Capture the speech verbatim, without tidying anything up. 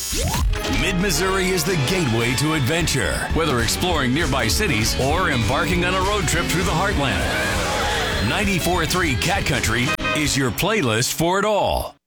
Mid-Missouri is the gateway to adventure, whether exploring nearby cities or embarking on a road trip through the heartland. ninety-four point three Cat Country is your playlist for it all.